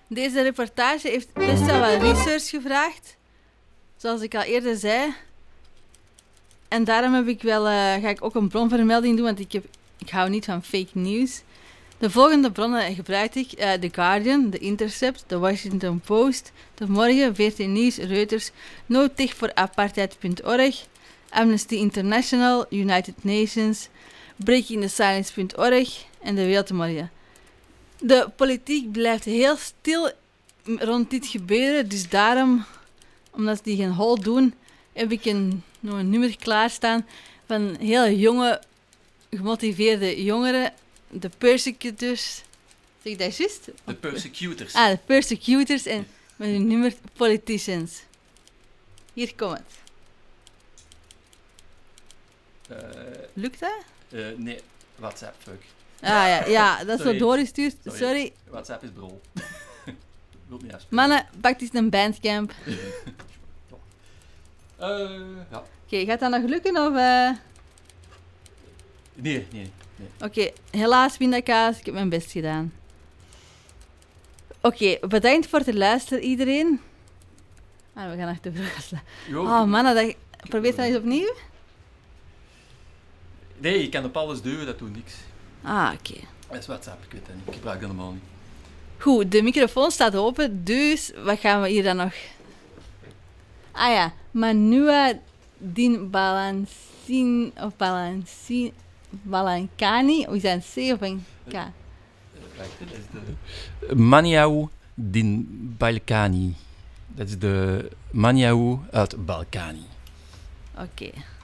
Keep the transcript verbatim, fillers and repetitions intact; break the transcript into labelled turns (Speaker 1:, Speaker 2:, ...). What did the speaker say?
Speaker 1: Deze reportage heeft best wel wat research gevraagd. Zoals ik al eerder zei. En daarom heb ik wel, uh, ga ik ook een bronvermelding doen, want ik, heb, ik hou niet van fake news. De volgende bronnen gebruik ik. Uh, The Guardian, The Intercept, The Washington Post, De Morgen, veertien Nieuws, Reuters, no tech for apartheid punt org, Amnesty International, United Nations, breaking the silence punt org en De Wereldmorgen. De politiek blijft heel stil rond dit gebeuren, dus daarom, omdat die geen hol doen, heb ik een, nog een nummer klaarstaan van heel jonge, gemotiveerde jongeren, de persecutors. Zeg ik dat juist?
Speaker 2: De persecutors.
Speaker 1: Ah, de persecutors en met hun nummer politicians. Hier komt het.
Speaker 2: Uh,
Speaker 1: Lukt dat?
Speaker 2: uh, nee, WhatsApp, fuck.
Speaker 1: Ah ja, ja dat is zo
Speaker 2: Sorry.
Speaker 1: doorgestuurd. Sorry.
Speaker 2: Sorry. WhatsApp is brol. Wil niet afspelen.
Speaker 1: Mannen, pak eens een bandcamp.
Speaker 2: uh, ja.
Speaker 1: Oké, okay, gaat dat nog lukken of... Uh...
Speaker 2: Nee, nee, nee.
Speaker 1: Oké, okay, helaas pindakaas, ik heb mijn best gedaan. Oké, okay, bedankt voor het luisteren iedereen. Ah, we gaan echt te vroeg. Oh mannen, dat... probeer dat eens opnieuw.
Speaker 2: Nee, je kan op alles duwen, dat doet niks.
Speaker 1: Ah, oké. Okay.
Speaker 2: Dat is WhatsApp, ik weet dat niet. Ik gebruik dat helemaal niet.
Speaker 1: Goed, de microfoon staat open, dus wat gaan we hier dan nog... Ah ja, Manua din Balancin of Balancin... Balancani, hoe is dat een C of een K?
Speaker 2: Uh, wacht, dat is de... Maniau din Balkani. Dat is de Maniau uit Balkani.
Speaker 1: Oké. Okay.